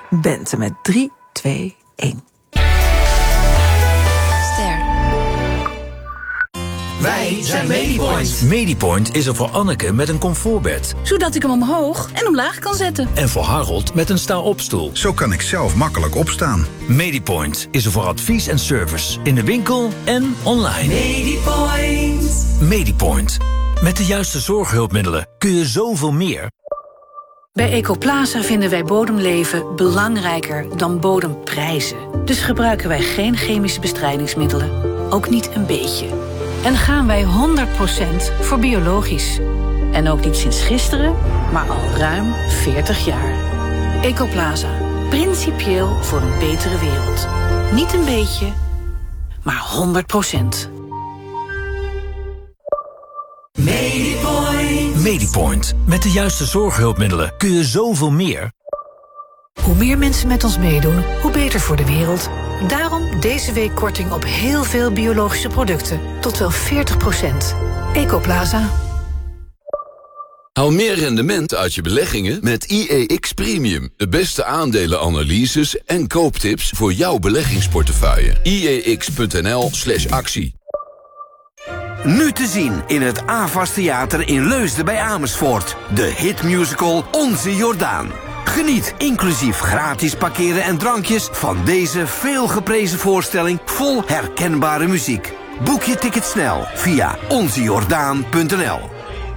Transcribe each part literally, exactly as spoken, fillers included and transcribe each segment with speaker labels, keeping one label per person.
Speaker 1: Bente met drie, twee, één.
Speaker 2: Wij zijn Medipoint. Medipoint is er voor Anneke met een comfortbed.
Speaker 3: Zodat ik hem omhoog en omlaag kan zetten.
Speaker 2: En voor Harold met een sta-opstoel.
Speaker 4: Zo kan ik zelf makkelijk opstaan.
Speaker 2: Medipoint is er voor advies en service. In de winkel en online.
Speaker 1: Medipoint.
Speaker 2: Medipoint. Met de juiste zorghulpmiddelen kun je zoveel meer.
Speaker 3: Bij Ecoplaza vinden wij bodemleven belangrijker dan bodemprijzen. Dus gebruiken wij geen chemische bestrijdingsmiddelen. Ook niet een beetje. En gaan wij honderd procent voor biologisch. En ook niet sinds gisteren, maar al ruim veertig jaar. Ecoplaza. Principieel voor een betere wereld. Niet een beetje, maar honderd procent.
Speaker 1: Medipoint.
Speaker 2: Medipoint. Met de juiste zorghulpmiddelen kun je zoveel meer.
Speaker 3: Hoe meer mensen met ons meedoen, hoe beter voor de wereld. Daarom deze week korting op heel veel biologische producten. Tot wel veertig procent. Ecoplaza.
Speaker 5: Haal meer rendement uit je beleggingen met I E X Premium. De beste aandelenanalyses en kooptips voor jouw beleggingsportefeuille. I E X punt N L slash actie.
Speaker 6: Nu te zien in het AVAS Theater in Leusden bij Amersfoort. De hitmusical Onze Jordaan. Geniet inclusief gratis parkeren en drankjes van deze veelgeprezen voorstelling vol herkenbare muziek. Boek je ticket snel via onze jordaan punt N L.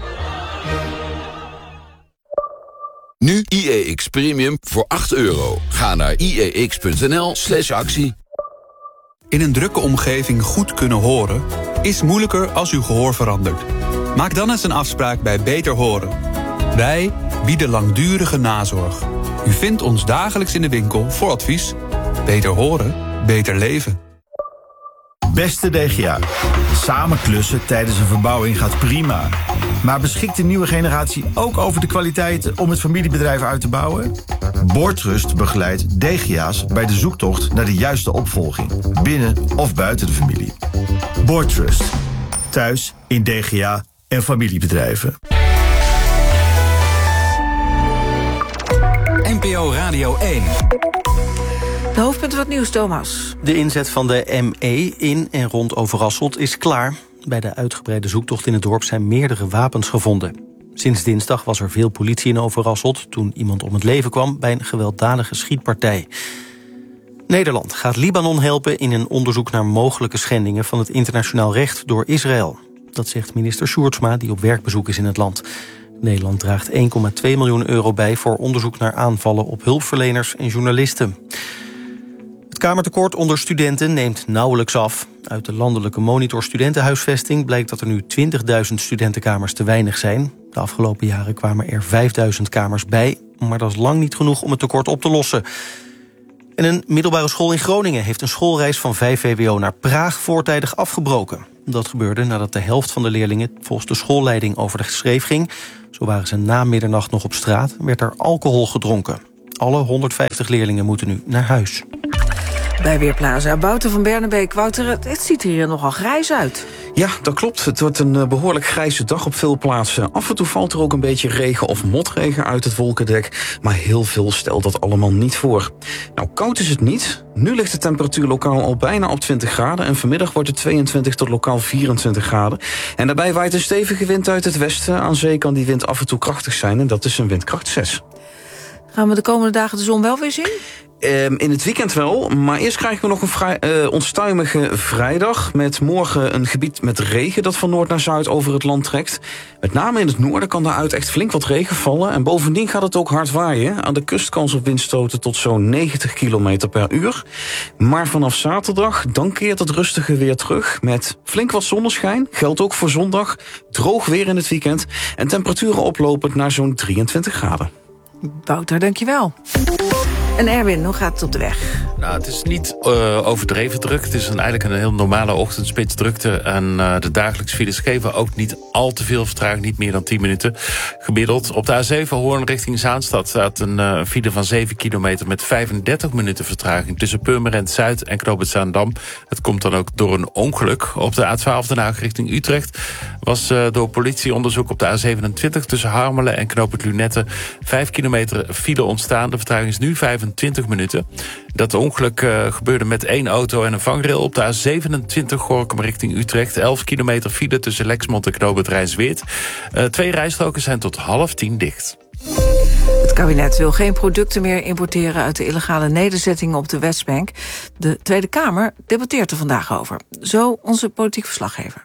Speaker 5: Nu I E X Premium voor acht euro. Ga naar I E X punt N L slash actie.
Speaker 7: In een drukke omgeving goed kunnen horen is moeilijker als uw gehoor verandert. Maak dan eens een afspraak bij Beter Horen. Wij bieden langdurige nazorg. U vindt ons dagelijks in de winkel voor advies. Beter horen, beter leven.
Speaker 8: Beste D G A, samen klussen tijdens een verbouwing gaat prima. Maar beschikt de nieuwe generatie ook over de kwaliteiten om het familiebedrijf uit te bouwen? Boortrust begeleidt D G A's bij de zoektocht naar de juiste opvolging, binnen of buiten de familie. Boortrust, thuis in D G A en familiebedrijven.
Speaker 9: N P O Radio één.
Speaker 1: De hoofdpunten van het nieuws, Thomas.
Speaker 10: De inzet van de M E in en rond Overasselt is klaar. Bij de uitgebreide zoektocht in het dorp zijn meerdere wapens gevonden. Sinds dinsdag was er veel politie in Overasselt toen iemand om het leven kwam bij een gewelddadige schietpartij. Nederland gaat Libanon helpen in een onderzoek naar mogelijke schendingen van het internationaal recht door Israël. Dat zegt minister Sjoerdsma, die op werkbezoek is in het land. Nederland draagt één komma twee miljoen euro bij voor onderzoek naar aanvallen op hulpverleners en journalisten. Het kamertekort onder studenten neemt nauwelijks af. Uit de landelijke monitor studentenhuisvesting blijkt dat er nu twintigduizend studentenkamers te weinig zijn. De afgelopen jaren kwamen er vijfduizend kamers bij, maar dat is lang niet genoeg om het tekort op te lossen. En een middelbare school in Groningen heeft een schoolreis van vijf V W O naar Praag voortijdig afgebroken. Dat gebeurde nadat de helft van de leerlingen volgens de schoolleiding over de schreef ging. Zo waren ze na middernacht nog op straat en werd er alcohol gedronken. Alle honderdvijftig leerlingen moeten nu naar huis.
Speaker 1: Bij Weerplaza, Wouter van Bernebeek. Wouter, het, het ziet hier nogal grijs uit.
Speaker 11: Ja, dat klopt. Het wordt een uh, behoorlijk grijze dag op veel plaatsen. Af en toe valt er ook een beetje regen of motregen uit het wolkendek. Maar heel veel stelt dat allemaal niet voor. Nou, koud is het niet. Nu ligt de temperatuur lokaal al bijna op twintig graden. En vanmiddag wordt het tweeëntwintig tot lokaal vierentwintig graden. En daarbij waait een stevige wind uit het westen. Aan zee kan die wind af en toe krachtig zijn. En dat is een windkracht zes.
Speaker 1: Gaan we de komende dagen de zon wel weer zien?
Speaker 11: Um, in het weekend wel, maar eerst krijgen we nog een vrij, uh, onstuimige vrijdag... met morgen een gebied met regen dat van noord naar zuid over het land trekt. Met name in het noorden kan daaruit echt flink wat regen vallen... en bovendien gaat het ook hard waaien. Aan de kust kans op windstoten tot zo'n negentig kilometer per uur. Maar vanaf zaterdag, dan keert het rustige weer terug... met flink wat zonneschijn, geldt ook voor zondag... droog weer in het weekend en temperaturen oplopend naar zo'n drieëntwintig graden.
Speaker 1: Wouter, dankjewel. En Erwin, hoe gaat het op de weg?
Speaker 9: Nou, het is niet uh, overdreven druk. Het is een, eigenlijk een heel normale ochtendspitsdrukte. En uh, de dagelijkse files geven ook niet al te veel vertraging. Niet meer dan tien minuten gemiddeld. Op de A zeven Hoorn richting Zaanstad staat een uh, file van zeven kilometer... met vijfendertig minuten vertraging tussen Purmerend Zuid en Knoop het Zaandam. Het komt dan ook door een ongeluk. Op de A twaalf Den Haag richting Utrecht was uh, door politieonderzoek op de A zevenentwintig... tussen Harmelen en Knoop het Lunette vijf kilometer file ontstaan. De vertraging is nu vijfentwintig minuten. Dat ongeluk uh, gebeurde met één auto en een vangrail op de A zevenentwintig Gorinchem richting Utrecht. elf kilometer file tussen Lexmond en Knoop het Rijnsweerd. Uh, twee rijstroken zijn tot half tien dicht.
Speaker 1: Het kabinet wil geen producten meer importeren uit de illegale nederzettingen op de Westbank. De Tweede Kamer debatteert er vandaag over. Zo onze politiek verslaggever.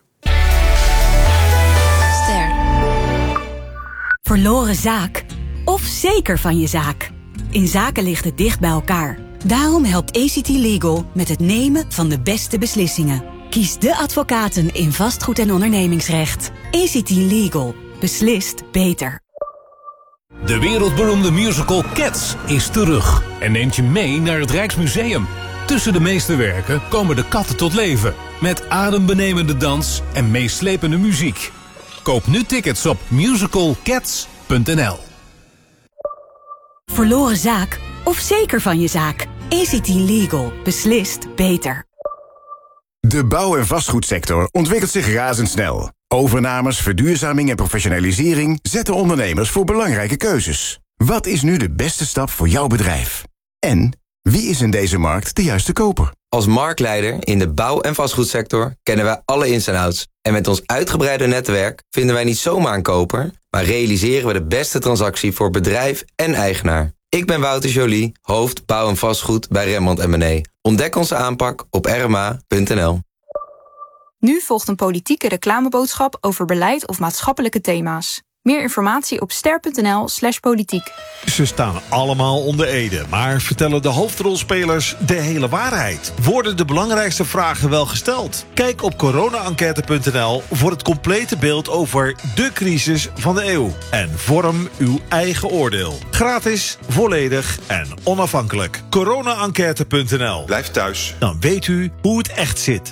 Speaker 12: Ster. Verloren zaak of zeker van je zaak? In zaken ligt het dicht bij elkaar. Daarom helpt A C T Legal met het nemen van de beste beslissingen. Kies de advocaten in vastgoed- en ondernemingsrecht. A C T Legal. Beslist beter.
Speaker 13: De wereldberoemde musical Cats is terug en neemt je mee naar het Rijksmuseum. Tussen de meesterwerken komen de katten tot leven, met adembenemende dans en meeslepende muziek. Koop nu tickets op musical cats punt n l.
Speaker 12: Verloren zaak of zeker van je zaak? A C T Legal. Beslist beter.
Speaker 14: De bouw- en vastgoedsector ontwikkelt zich razendsnel. Overnames, verduurzaming en professionalisering zetten ondernemers voor belangrijke keuzes. Wat is nu de beste stap voor jouw bedrijf? En wie is in deze markt de juiste koper?
Speaker 15: Als marktleider in de bouw- en vastgoedsector kennen wij alle ins en outs. En met ons uitgebreide netwerk vinden wij niet zomaar een koper, maar realiseren we de beste transactie voor bedrijf en eigenaar. Ik ben Wouter Joly, hoofd bouw en vastgoed bij Remmond en Benee. Ontdek onze aanpak op r m a punt n l.
Speaker 16: Nu volgt een politieke reclameboodschap over beleid of maatschappelijke thema's. Meer informatie op ster punt n l slash politiek.
Speaker 17: Ze staan allemaal onder ede, maar vertellen de hoofdrolspelers de hele waarheid? Worden de belangrijkste vragen wel gesteld? Kijk op corona enquête punt n l voor het complete beeld over de crisis van de eeuw. En vorm uw eigen oordeel. Gratis, volledig en onafhankelijk. corona enquête punt n l. Blijf thuis. Dan weet u hoe het echt zit.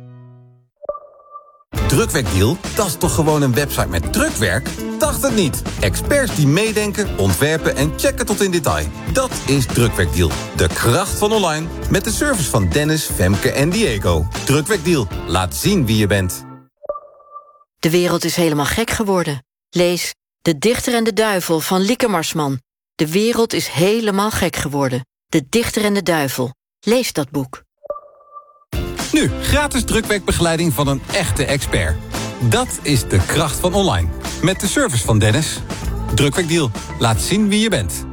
Speaker 18: Drukwerkdeal? Dat is toch gewoon een website met drukwerk? Dacht het niet. Experts die meedenken, ontwerpen en checken tot in detail. Dat is Drukwerkdeal. De kracht van online. Met de service van Dennis, Femke en Diego. Drukwerkdeal. Laat zien wie je bent.
Speaker 19: De wereld is helemaal gek geworden. Lees De Dichter en de Duivel van Lieke Marsman. De wereld is helemaal gek geworden. De Dichter en de Duivel. Lees dat boek.
Speaker 18: Nu, gratis drukwerkbegeleiding van een echte expert. Dat is de kracht van online. Met de service van Dennis. Drukwerkdeal. Laat zien wie je bent.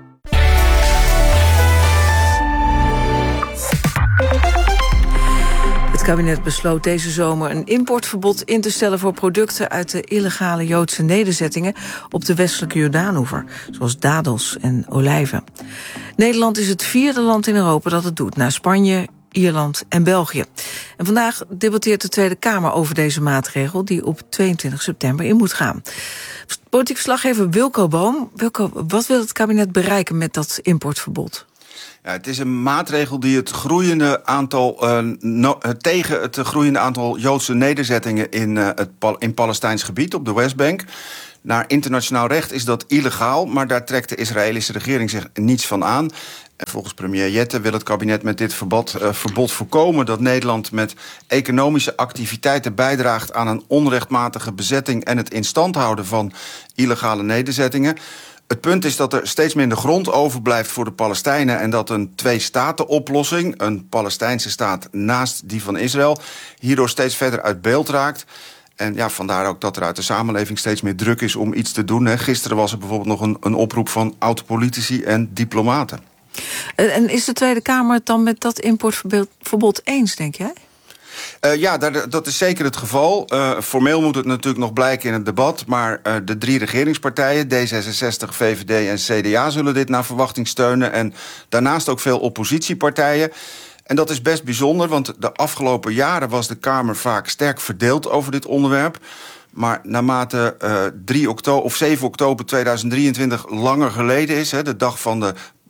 Speaker 1: Het kabinet besloot deze zomer een importverbod in te stellen voor producten uit de illegale Joodse nederzettingen op de westelijke Jordaanoever, zoals dadels en olijven. Nederland is het vierde land in Europa dat het doet, na Spanje, Ierland en België. En vandaag debatteert de Tweede Kamer over deze maatregel die op tweeëntwintig september in moet gaan. Politiek verslaggever Wilco Boom. Wilco, wat wil het kabinet bereiken met dat importverbod?
Speaker 20: Ja, het is een maatregel die het groeiende aantal uh, no, uh, tegen het groeiende aantal Joodse nederzettingen in uh, het Pal- in Palestijns gebied op de Westbank. Naar internationaal recht is dat illegaal, maar daar trekt de Israëlische regering zich niets van aan. En volgens premier Jette wil het kabinet met dit verbod, uh, verbod voorkomen dat Nederland met economische activiteiten bijdraagt aan een onrechtmatige bezetting en het in stand houden van illegale nederzettingen. Het punt is dat er steeds minder grond overblijft voor de Palestijnen en dat een twee-staten-oplossing, een Palestijnse staat naast die van Israël, hierdoor steeds verder uit beeld raakt. En ja, vandaar ook dat er uit de samenleving steeds meer druk is om iets te doen. Hè. Gisteren was er bijvoorbeeld nog een, een oproep van oud-politici en diplomaten.
Speaker 1: En is de Tweede Kamer het dan met dat importverbod eens, denk jij?
Speaker 20: Uh, ja, dat, dat is zeker het geval. Uh, formeel moet het natuurlijk nog blijken in het debat, maar uh, de drie regeringspartijen, D zesenzestig, V V D en C D A, zullen dit naar verwachting steunen. En daarnaast ook veel oppositiepartijen. En dat is best bijzonder, want de afgelopen jaren was de Kamer vaak sterk verdeeld over dit onderwerp. Maar naarmate uh, drie oktober, of zeven oktober tweeduizend drieëntwintig langer geleden is, hè, de dag van de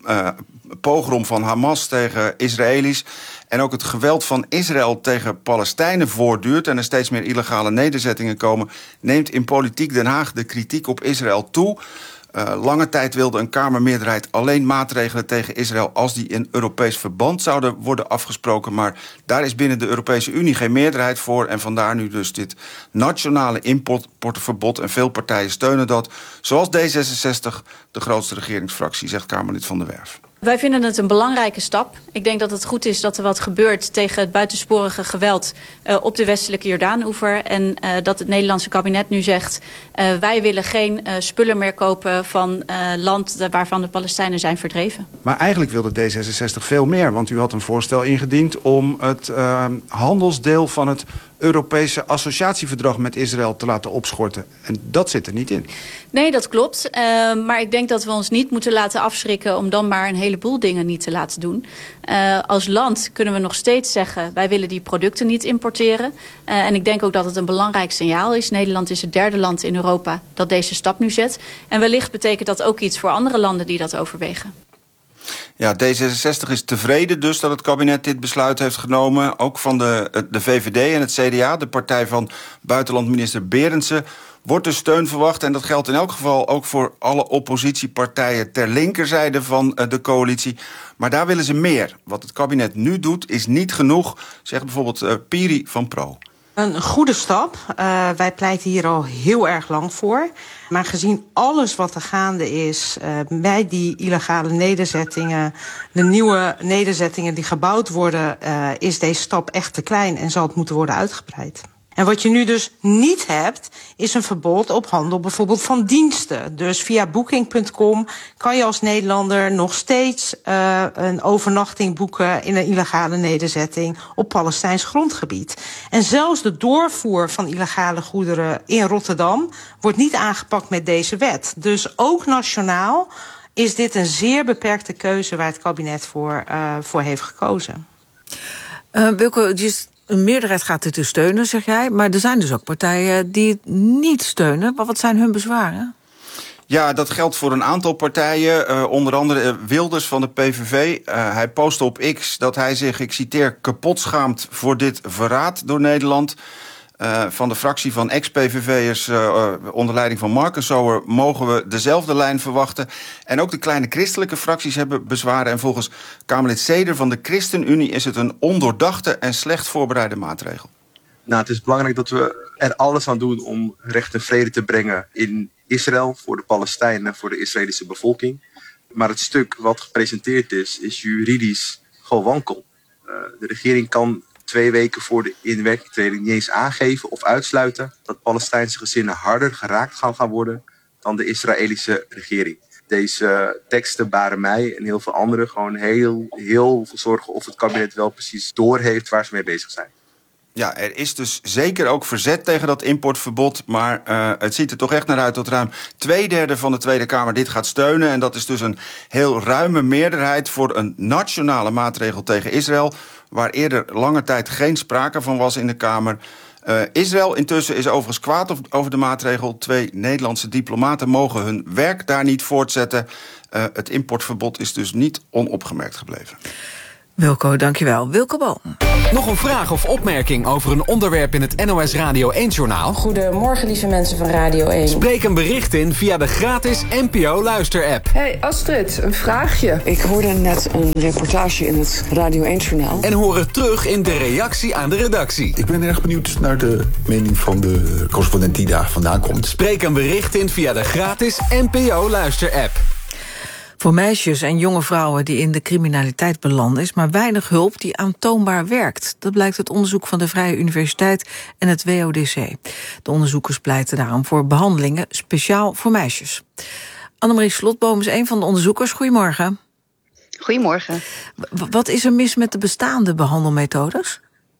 Speaker 20: uh, pogrom van Hamas tegen Israëli's en ook het geweld van Israël tegen Palestijnen voortduurt en er steeds meer illegale nederzettingen komen, neemt in politiek Den Haag de kritiek op Israël toe. Uh, lange tijd wilde een Kamermeerderheid alleen maatregelen tegen Israël als die in Europees verband zouden worden afgesproken. Maar daar is binnen de Europese Unie geen meerderheid voor. En vandaar nu dus dit nationale importverbod. En veel partijen steunen dat. Zoals D zesenzestig, de grootste regeringsfractie, zegt Kamerlid Van der Werf.
Speaker 21: Wij vinden het een belangrijke stap. Ik denk dat het goed is dat er wat gebeurt tegen het buitensporige geweld uh, op de westelijke Jordaanoever. En uh, dat het Nederlandse kabinet nu zegt, uh, wij willen geen uh, spullen meer kopen van uh, land waarvan de Palestijnen zijn verdreven.
Speaker 20: Maar eigenlijk wilde D zesenzestig veel meer, want u had een voorstel ingediend om het uh, handelsdeel van het Europese associatieverdrag met Israël te laten opschorten. En dat zit er niet in.
Speaker 21: Nee, dat klopt. Uh, maar ik denk dat we ons niet moeten laten afschrikken om dan maar een heleboel dingen niet te laten doen. Uh, als land kunnen we nog steeds zeggen, wij willen die producten niet importeren. Uh, en ik denk ook dat het een belangrijk signaal is. Nederland is het derde land in Europa dat deze stap nu zet. En wellicht betekent dat ook iets voor andere landen die dat overwegen.
Speaker 20: Ja, D zesenzestig is tevreden dus dat het kabinet dit besluit heeft genomen. Ook van de, de V V D en het C D A, de partij van buitenlandminister Berendsen, wordt er steun verwacht. En dat geldt in elk geval ook voor alle oppositiepartijen ter linkerzijde van de coalitie. Maar daar willen ze meer. Wat het kabinet nu doet is niet genoeg, zegt bijvoorbeeld uh, Piri van Pro.
Speaker 22: Een goede stap. Uh, wij pleiten hier al heel erg lang voor. Maar gezien alles wat er gaande is uh, bij die illegale nederzettingen, de nieuwe nederzettingen die gebouwd worden, uh, is deze stap echt te klein en zal het moeten worden uitgebreid. En wat je nu dus niet hebt, is een verbod op handel bijvoorbeeld van diensten. Dus via booking punt com kan je als Nederlander nog steeds uh, een overnachting boeken in een illegale nederzetting op Palestijns grondgebied. En zelfs de doorvoer van illegale goederen in Rotterdam wordt niet aangepakt met deze wet. Dus ook nationaal is dit een zeer beperkte keuze waar het kabinet voor, uh, voor heeft gekozen.
Speaker 1: Uh, Wilco, just een meerderheid gaat dit dus steunen, zeg jij. Maar er zijn dus ook partijen die het niet steunen. Maar wat zijn hun bezwaren?
Speaker 20: Ja, dat geldt voor een aantal partijen. Uh, onder andere uh, Wilders van de P V V. Uh, hij postte op X dat hij zich, ik citeer, kapot schaamt voor dit verraad door Nederland. Uh, van de fractie van ex-P V V'ers uh, uh, onder leiding van Marcus Sauer mogen we dezelfde lijn verwachten. En ook de kleine christelijke fracties hebben bezwaren. En volgens Kamerlid Seder van de ChristenUnie is het een ondoordachte en slecht voorbereide maatregel.
Speaker 23: Nou, het is belangrijk dat we er alles aan doen om recht en vrede te brengen in Israël, voor de Palestijnen, voor de Israëlische bevolking. Maar het stuk wat gepresenteerd is, is juridisch gewoon wankel. Uh, de regering kan twee weken voor de inwerkingtreding niet eens aangeven of uitsluiten dat Palestijnse gezinnen harder geraakt gaan, gaan worden dan de Israëlische regering. Deze teksten baren mij en heel veel anderen gewoon heel, heel veel zorgen of het kabinet wel precies doorheeft waar ze mee bezig zijn.
Speaker 20: Ja, er is dus zeker ook verzet tegen dat importverbod, maar uh, het ziet er toch echt naar uit dat ruim twee derde van de Tweede Kamer dit gaat steunen. En dat is dus een heel ruime meerderheid voor een nationale maatregel tegen Israël, waar eerder lange tijd geen sprake van was in de Kamer. Uh, Israël intussen is overigens kwaad over de maatregel. Twee Nederlandse diplomaten mogen hun werk daar niet voortzetten. Uh, het importverbod is dus niet onopgemerkt gebleven.
Speaker 1: Wilco, dankjewel. Wilco Boom.
Speaker 24: Nog een vraag of opmerking over een onderwerp in het N O S Radio één-journaal?
Speaker 25: Goedemorgen, lieve mensen van Radio één.
Speaker 24: Spreek een bericht in via de gratis N P O Luister-app.
Speaker 25: Hey Astrid, een vraagje. Ik hoorde net een reportage in het Radio één-journaal.
Speaker 24: En hoor het terug in de reactie aan de redactie.
Speaker 26: Ik ben erg benieuwd naar de mening van de correspondent die daar vandaan komt.
Speaker 24: Spreek een bericht in via de gratis N P O Luister-app.
Speaker 1: Voor meisjes en jonge vrouwen die in de criminaliteit belanden is maar weinig hulp die aantoonbaar werkt. Dat blijkt uit onderzoek van de Vrije Universiteit en het W O D C. De onderzoekers pleiten daarom voor behandelingen speciaal voor meisjes. Annemarie Slotboom is een van de onderzoekers. Goedemorgen.
Speaker 27: Goedemorgen.
Speaker 1: W- wat is er mis met de bestaande behandelmethodes?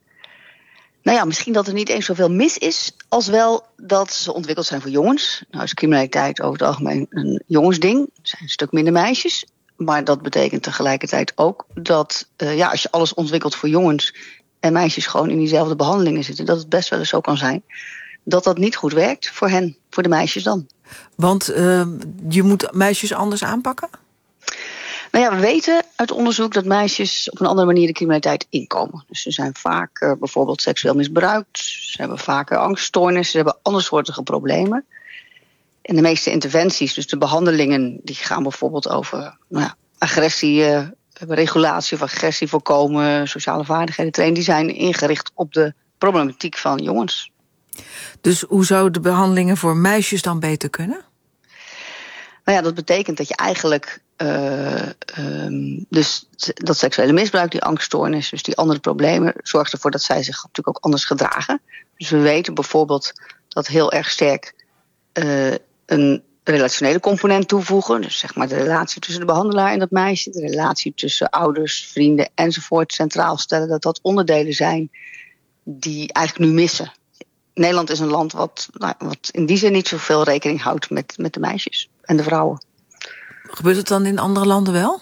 Speaker 27: Nou ja, misschien dat er niet eens zoveel mis is, als wel dat ze ontwikkeld zijn voor jongens. Nou is criminaliteit over het algemeen een jongensding. Er zijn een stuk minder meisjes. Maar dat betekent tegelijkertijd ook dat uh, ja, als je alles ontwikkelt voor jongens en meisjes gewoon in diezelfde behandelingen zitten, dat het best wel eens zo kan zijn dat dat niet goed werkt voor hen, voor de meisjes dan.
Speaker 1: Want uh, je moet meisjes anders aanpakken?
Speaker 27: Nou Nou ja, we weten uit onderzoek dat meisjes op een andere manier de criminaliteit inkomen. Dus ze zijn vaak bijvoorbeeld seksueel misbruikt. Ze hebben vaker angststoornissen. Ze hebben andersoortige problemen. En de meeste interventies, dus de behandelingen, die gaan bijvoorbeeld over nou ja, agressie, uh, regulatie of agressie voorkomen, sociale vaardigheden trainen. Die zijn ingericht op de problematiek van jongens.
Speaker 1: Dus hoe zouden de behandelingen voor meisjes dan beter kunnen?
Speaker 27: Nou ja, dat betekent dat je eigenlijk uh, um, dus dat seksuele misbruik, die angststoornis, dus die andere problemen, zorgt ervoor dat zij zich natuurlijk ook anders gedragen. Dus we weten bijvoorbeeld dat heel erg sterk uh, een relationele component toevoegen. Dus zeg maar de relatie tussen de behandelaar en dat meisje, de relatie tussen ouders, vrienden enzovoort centraal stellen, dat dat onderdelen zijn die eigenlijk nu missen. Nederland is een land wat, nou, wat in die zin niet zoveel rekening houdt met, met de meisjes en de vrouwen.
Speaker 1: Gebeurt het dan in andere landen wel?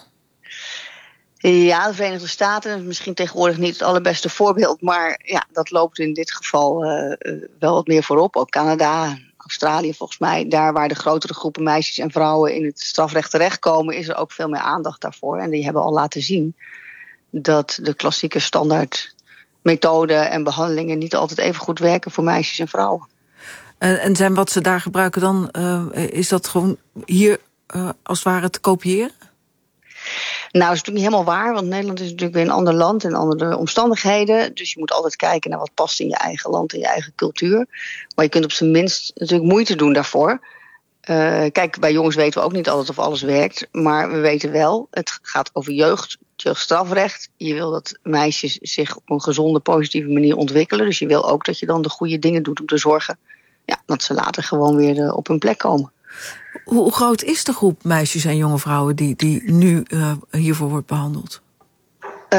Speaker 27: Ja, de Verenigde Staten is misschien tegenwoordig niet het allerbeste voorbeeld, maar ja, dat loopt in dit geval uh, wel wat meer voorop. Ook Canada, Australië volgens mij, daar waar de grotere groepen meisjes en vrouwen in het strafrecht terechtkomen, is er ook veel meer aandacht daarvoor. En die hebben al laten zien dat de klassieke standaard methoden en behandelingen niet altijd even goed werken voor meisjes en vrouwen.
Speaker 1: En, en zijn wat ze daar gebruiken dan, uh, is dat gewoon hier uh, als het ware te kopiëren?
Speaker 27: Nou, dat is natuurlijk niet helemaal waar, want Nederland is natuurlijk weer een ander land en andere omstandigheden. Dus je moet altijd kijken naar wat past in je eigen land en je eigen cultuur. Maar je kunt op zijn minst natuurlijk moeite doen daarvoor. Uh, kijk, bij jongens weten we ook niet altijd of alles werkt. Maar we weten wel, het gaat over jeugd, jeugdstrafrecht. Je wil dat meisjes zich op een gezonde, positieve manier ontwikkelen. Dus je wil ook dat je dan de goede dingen doet om te zorgen ja, dat ze later gewoon weer uh, op hun plek komen.
Speaker 1: Hoe groot is de groep meisjes en jonge vrouwen die, die nu uh, hiervoor wordt behandeld?
Speaker 27: Uh,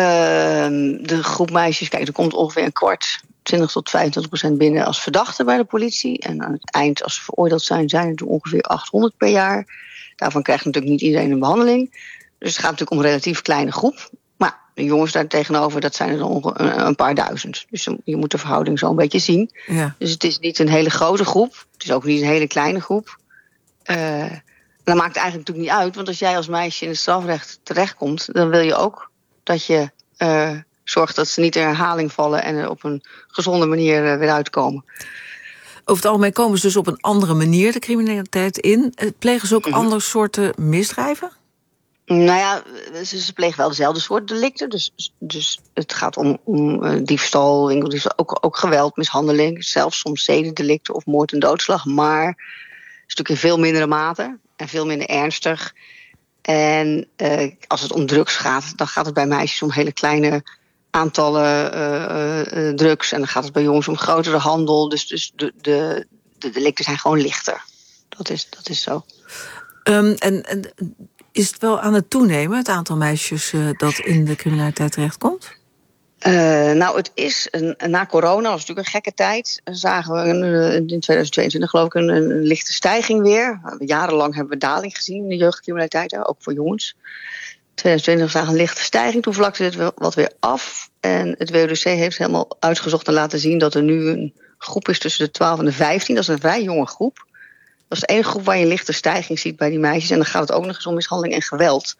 Speaker 27: de groep meisjes, kijk, er komt ongeveer een kwart, twintig tot vijfentwintig procent binnen als verdachte bij de politie. En aan het eind, als ze veroordeeld zijn, zijn er ongeveer achthonderd per jaar. Daarvan krijgt natuurlijk niet iedereen een behandeling. Dus het gaat natuurlijk om een relatief kleine groep. Maar de jongens daar tegenover, dat zijn er dan een paar duizend. Dus je moet de verhouding zo een beetje zien.
Speaker 1: Ja.
Speaker 27: Dus het is niet een hele grote groep. Het is ook niet een hele kleine groep. Uh, dat maakt eigenlijk natuurlijk niet uit. Want als jij als meisje in het strafrecht terechtkomt, dan wil je ook dat je uh, zorgt dat ze niet in herhaling vallen en er op een gezonde manier uh, weer uitkomen.
Speaker 1: Over het algemeen komen ze dus op een andere manier de criminaliteit in. Plegen ze ook mm-hmm. andere soorten misdrijven?
Speaker 27: Nou ja, ze, ze plegen wel dezelfde soort delicten. Dus, dus het gaat om, om uh, diefstal, winkeldiefstal, ook, ook geweld, mishandeling, zelfs soms zedendelicten of moord en doodslag. Maar een stuk in veel mindere mate en veel minder ernstig. En uh, als het om drugs gaat, dan gaat het bij meisjes om hele kleine aantallen uh, uh, drugs. En dan gaat het bij jongens om grotere handel. Dus, dus de, de, de delicten zijn gewoon lichter. Dat is, dat is zo.
Speaker 1: Um, en, en is het wel aan het toenemen, het aantal meisjes uh, dat in de criminaliteit terechtkomt?
Speaker 27: Uh, nou, het is, een, na corona, dat was natuurlijk een gekke tijd, zagen we een, in tweeduizend tweeëntwintig geloof ik een, een lichte stijging weer. Jarenlang hebben we daling gezien in de jeugdcriminaliteit, hè, ook voor jongens. tweeduizend twintig zagen we een lichte stijging, toen vlakte dit wat weer af. En het W O D C heeft helemaal uitgezocht en laten zien dat er nu een groep is tussen de twaalf en de vijftien. Dat is een vrij jonge groep. Dat is de enige groep waar je een lichte stijging ziet bij die meisjes. En dan gaat het ook nog eens om mishandeling en geweld.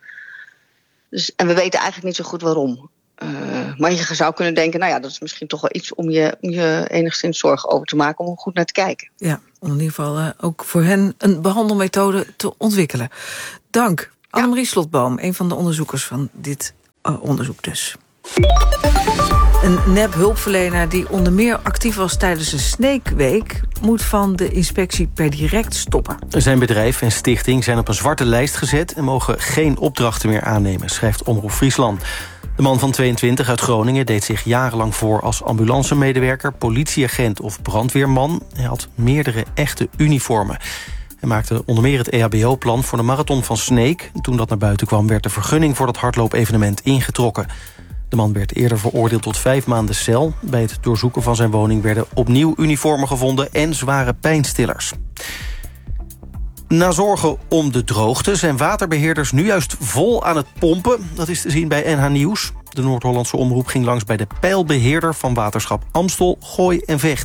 Speaker 27: Dus, en we weten eigenlijk niet zo goed waarom. Uh, maar je zou kunnen denken, nou ja, dat is misschien toch wel iets om je, om je enigszins zorgen over te maken, om er goed naar te kijken.
Speaker 1: Ja, om in ieder geval uh, ook voor hen een behandelmethode te ontwikkelen. Dank, ja. Annemarie Slotboom, een van de onderzoekers van dit uh, onderzoek dus. Een nep-hulpverlener die onder meer actief was tijdens een Sneekweek moet van de inspectie per direct stoppen.
Speaker 10: Zijn bedrijf en stichting zijn op een zwarte lijst gezet en mogen geen opdrachten meer aannemen, schrijft Omroep Friesland. De man van tweeëntwintig uit Groningen deed zich jarenlang voor als ambulancemedewerker, politieagent of brandweerman. Hij had meerdere echte uniformen. Hij maakte onder meer het E H B O-plan voor de marathon van Sneek. Toen dat naar buiten kwam, werd de vergunning voor dat hardloopevenement ingetrokken. De man werd eerder veroordeeld tot vijf maanden cel. Bij het doorzoeken van zijn woning werden opnieuw uniformen gevonden en zware pijnstillers. Na zorgen om de droogte zijn waterbeheerders nu juist vol aan het pompen. Dat is te zien bij N H Nieuws. De Noord-Hollandse omroep ging langs bij de peilbeheerder van waterschap Amstel, Gooi en Vecht.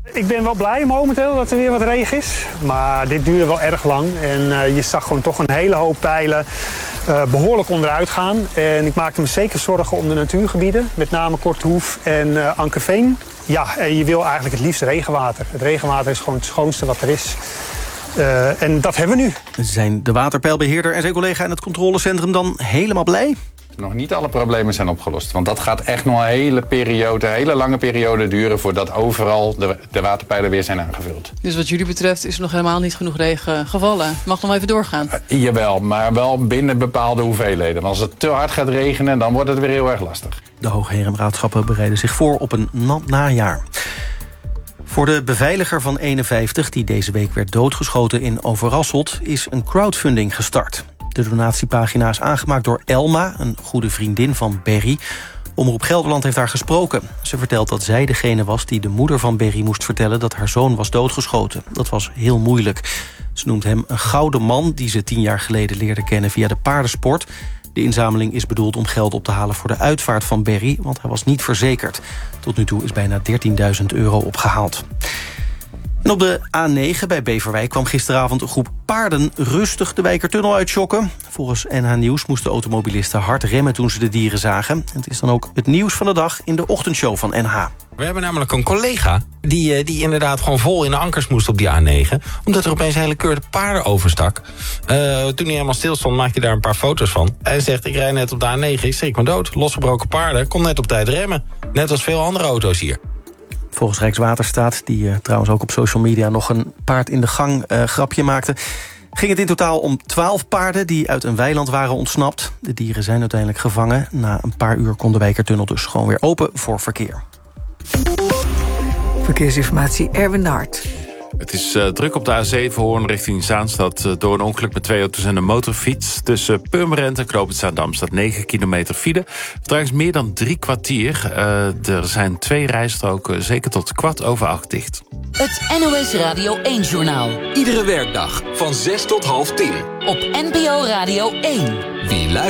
Speaker 2: Ik ben wel blij momenteel dat er weer wat regen is. Maar dit duurde wel erg lang. En uh, je zag gewoon toch een hele hoop pijlen uh, behoorlijk onderuit gaan. En ik maakte me zeker zorgen om de natuurgebieden. Met name Kortehoef en uh, Ankerveen. Ja, en je wil eigenlijk het liefst regenwater. Het regenwater is gewoon het schoonste wat er is. Uh, en dat hebben we nu.
Speaker 10: Zijn de waterpeilbeheerder en zijn collega in het controlecentrum dan helemaal blij?
Speaker 3: Nog niet alle problemen zijn opgelost. Want dat gaat echt nog een hele periode, een hele lange periode duren voordat overal de, de waterpijlen weer zijn aangevuld.
Speaker 4: Dus wat jullie betreft is er nog helemaal niet genoeg regen gevallen. Mag nog even doorgaan.
Speaker 3: Uh, jawel, maar wel binnen bepaalde hoeveelheden. Als het te hard gaat regenen, dan wordt het weer heel erg lastig.
Speaker 10: De Hoogherenraadschappen bereiden zich voor op een nat najaar. Voor de beveiliger van eenenvijftig, die deze week werd doodgeschoten in Overasselt, is een crowdfunding gestart. De donatiepagina is aangemaakt door Elma, een goede vriendin van Berry. Omroep Gelderland heeft haar gesproken. Ze vertelt dat zij degene was die de moeder van Berry moest vertellen dat haar zoon was doodgeschoten. Dat was heel moeilijk. Ze noemt hem een gouden man die ze tien jaar geleden leerde kennen via de paardensport. De inzameling is bedoeld om geld op te halen voor de uitvaart van Berry, want hij was niet verzekerd. Tot nu toe is bijna dertienduizend euro opgehaald. En op de A negen bij Beverwijk kwam gisteravond een groep paarden rustig de Wijkertunnel uitschokken. Volgens N H Nieuws moesten automobilisten hard remmen toen ze de dieren zagen. Het is dan ook het nieuws van de dag in de ochtendshow van N H.
Speaker 5: We hebben namelijk een collega die, die inderdaad gewoon vol in de ankers moest op die A negen. Omdat er opeens een hele keurde paarden overstak. Uh, toen hij helemaal stil stond, maakte hij daar een paar foto's van. Hij zegt, ik rijd net op de A negen, ik schrik me dood. Losgebroken paarden, kon net op tijd remmen. Net als veel andere auto's hier.
Speaker 10: Volgens Rijkswaterstaat, die uh, trouwens ook op social media nog een paard in de gang uh, grapje maakte, ging het in totaal om twaalf paarden die uit een weiland waren ontsnapt. De dieren zijn uiteindelijk gevangen. Na een paar uur kon de Wijkertunnel dus gewoon weer open voor verkeer.
Speaker 1: Verkeersinformatie, Erwin de Hart.
Speaker 9: Het is uh, druk op de A zeven Hoorn richting Zaanstad uh, door een ongeluk met twee auto's en een motorfiets. Tussen Purmerend en Knoopend Zaandam staat negen kilometer file. Trouwens meer dan drie kwartier. Uh, er zijn twee rijstroken zeker tot kwart over acht dicht.
Speaker 6: Het N O S Radio één-journaal.
Speaker 24: Iedere werkdag van zes tot half tien.
Speaker 6: Op N P O Radio één.
Speaker 24: Wie luistert?